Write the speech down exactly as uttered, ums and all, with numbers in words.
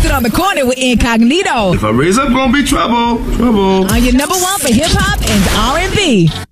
Posted on the Corner with Incognito. If I raise up, gonna be trouble. Trouble. On your number one for hip hop and R and B.